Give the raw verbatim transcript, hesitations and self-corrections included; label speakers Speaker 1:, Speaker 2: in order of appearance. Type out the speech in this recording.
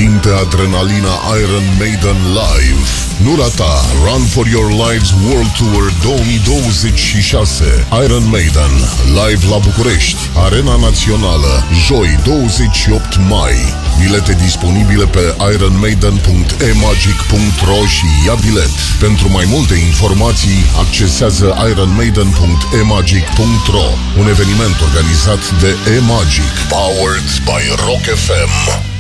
Speaker 1: Simte adrenalina Iron Maiden live. Nu rata Run for Your Lives World Tour două mii douăzeci și șase. Iron Maiden live la București, Arena Națională, joi douăzeci și opt mai. Bilete disponibile pe iron maiden punct e magic punct ro și ia bilet. Pentru mai multe informații accesează iron maiden punct e magic punct ro. Un eveniment organizat de E-Magic, powered by Rock F M.